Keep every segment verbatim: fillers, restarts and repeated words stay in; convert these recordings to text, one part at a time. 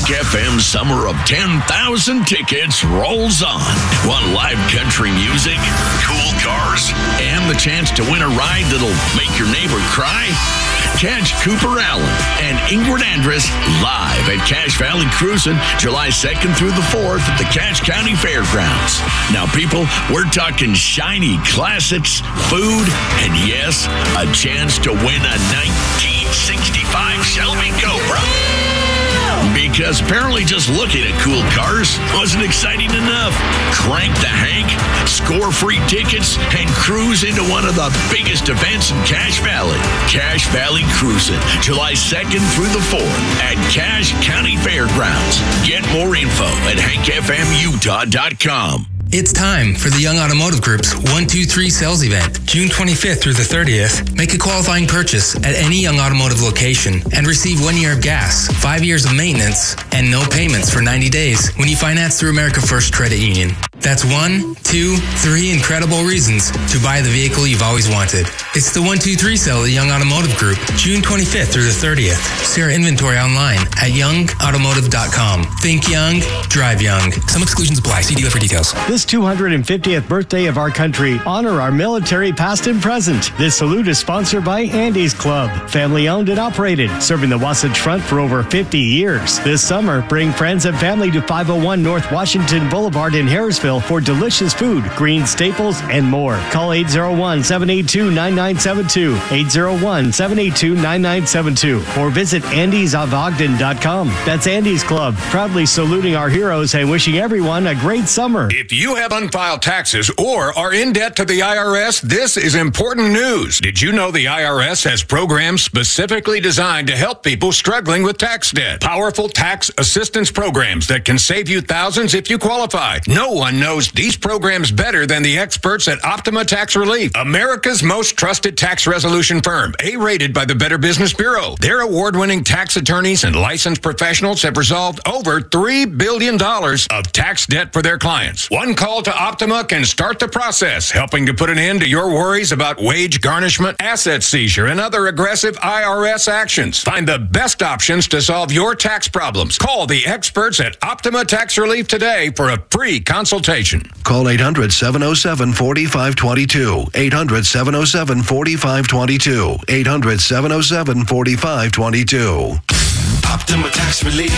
Hank F M Summer of ten thousand Tickets rolls on. Want live country music, cool cars, and the chance to win a ride that'll make your neighbor cry? Catch Cooper Allen and Ingrid Andress live at Cache Valley Cruising July second through the fourth at the Cache County Fairgrounds. Now, people, we're talking shiny classics, food, and yes, a chance to win a nineteen sixty-five Shelby Cobra. Because apparently just looking at cool cars wasn't exciting enough. Crank the Hank, score free tickets, and cruise into one of the biggest events in Cache Valley. Cache Valley Cruising, July second through the fourth at Cache County Fairgrounds. Get more info at hank f m utah dot com. It's time for the Young Automotive Group's one two three sales event, June twenty-fifth through the thirtieth. Make a qualifying purchase at any Young Automotive location and receive one year of gas, five years of maintenance, and no payments for ninety days when you finance through America First Credit Union. That's one, two, three incredible reasons to buy the vehicle you've always wanted. It's the one two three sale at the Young Automotive Group, June twenty-fifth through the thirtieth. See our inventory online at young automotive dot com. Think young, drive young. Some exclusions apply. See dealer for details. This two hundred fiftieth birthday of our country, honor our military past and present. This salute is sponsored by Andy's Club, family owned and operated, serving the Wasatch Front for over fifty years. This summer, bring friends and family to five oh one North Washington Boulevard in Harrisville for delicious food, green staples, and more. Call eight oh one, seven eight two, nine nine seven two, eight oh one, seven eight two, nine nine seven two, or visit andys of ogden dot com. That's Andy's Club, proudly saluting our heroes and wishing everyone a great summer. If you have unfiled taxes or are in debt to the I R S, this is important news. Did you know the I R S has programs specifically designed to help people struggling with tax debt? Powerful tax assistance programs that can save you thousands if you qualify. No one knows these programs better than the experts at Optima Tax Relief, America's most trusted tax resolution firm, A-rated by the Better Business Bureau. Their award-winning tax attorneys and licensed professionals have resolved over three billion dollars of tax debt for their clients. One call to Optima can start the process, helping to put an end to your worries about wage garnishment, asset seizure, and other aggressive I R S actions. Find the best options to solve your tax problems. Call the experts at Optima Tax Relief today for a free consultation. Call eight hundred, seven oh seven, four five two two. eight hundred, seven oh seven, four five two two. eight hundred, seven oh seven, four five two two. Optima Tax Relief.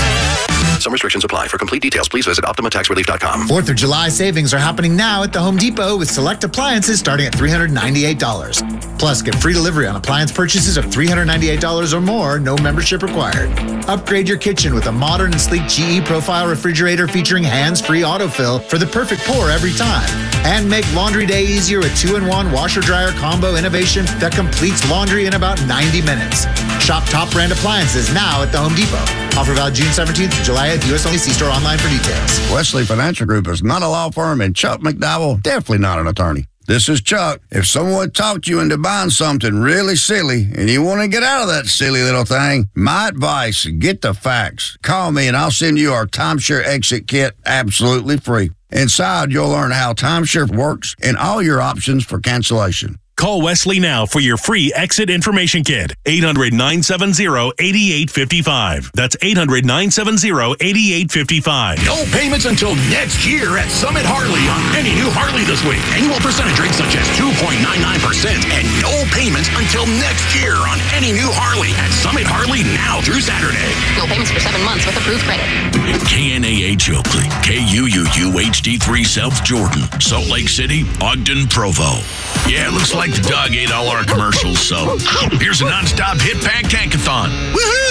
Some restrictions apply. For complete details, please visit optima tax relief dot com. fourth of July savings are happening now at the Home Depot with select appliances starting at three hundred ninety-eight dollars. Plus, get free delivery on appliance purchases of three hundred ninety-eight dollars or more, no membership required. Upgrade your kitchen with a modern and sleek G E Profile refrigerator featuring hands-free autofill for the perfect pour every time. And make laundry day easier with two in one washer-dryer combo innovation that completes laundry in about ninety minutes. Shop top brand appliances now at the Home Depot. Offer valid June seventeenth to July eighth. U S only. See store online for details. Wesley Financial Group is not a law firm, and Chuck McDowell definitely not an attorney. This is Chuck. If someone talked you into buying something really silly and you want to get out of that silly little thing, my advice, get the facts. Call me and I'll send you our timeshare exit kit absolutely free. Inside, you'll learn how timeshare works and all your options for cancellation. Call Wesley now for your free exit information kit. eight hundred, nine seven zero, eight eight five five. That's eight hundred, nine seven zero, eight eight five five. No payments until next year at Summit Harley on any new Harley this week. Annual percentage rates such as two point nine nine percent and no payments until next year on any new Harley at Summit Harley now through Saturday. No payments for seven months with approved credit. K N A H Oakley, K U U U H D three South Jordan, Salt Lake City, Ogden, Provo. Yeah, it looks like the dog ate all our commercials, so here's a nonstop hit pack tankathon. Woohoo!